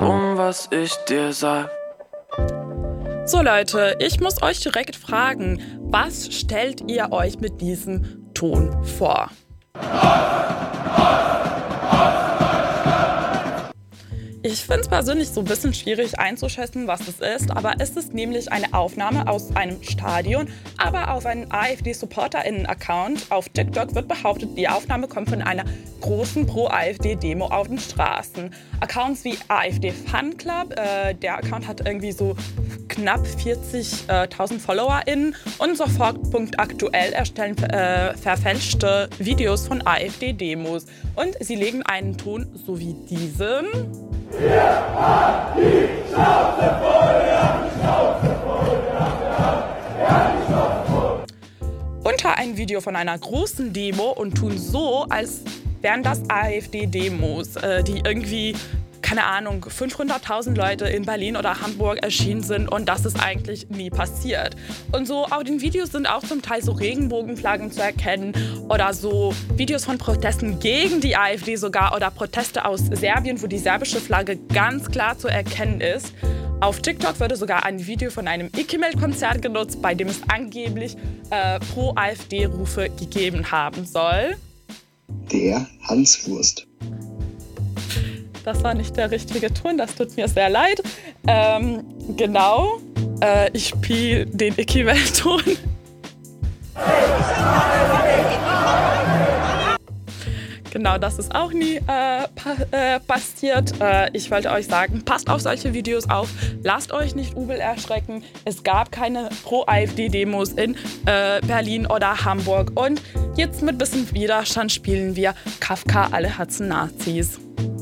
dumm, was ich dir sag. So Leute, ich muss euch direkt fragen, was stellt ihr euch mit diesem Ton vor? Ich finde es persönlich so ein bisschen schwierig einzuschätzen, was es ist, aber es ist nämlich eine Aufnahme aus einem Stadion, aber auf einen AfD-SupporterInnen-Account auf TikTok wird behauptet, die Aufnahme kommt von einer großen Pro-AfD-Demo auf den Straßen. Accounts wie AfD-Fun-Club, der Account hat irgendwie so knapp 40.000 FollowerInnen und sofort.aktuell erstellen verfälschte Videos von AfD-Demos. Und sie legen einen Ton so wie diesen. Unter ein Video von einer großen Demo und tun so, als wären das AfD-Demos, die irgendwie, keine Ahnung, 500.000 Leute in Berlin oder Hamburg erschienen sind und das ist eigentlich nie passiert. Und so auf den Videos sind auch zum Teil so Regenbogenflaggen zu erkennen oder so Videos von Protesten gegen die AfD sogar oder Proteste aus Serbien, wo die serbische Flagge ganz klar zu erkennen ist. Auf TikTok wurde sogar ein Video von einem Ikimel-Konzert genutzt, bei dem es angeblich Pro-AfD-Rufe gegeben haben soll. Der Hanswurst. Das war nicht der richtige Ton, das tut mir sehr leid. Genau, ich spiele den Ikimel-Ton. Genau, das ist auch nie passiert. Ich wollte euch sagen, passt auf solche Videos auf, lasst euch nicht übel erschrecken. Es gab keine Pro-AfD-Demos in Berlin oder Hamburg. Und jetzt mit bisschen Widerstand spielen wir Kafka, alle hassen Nazis.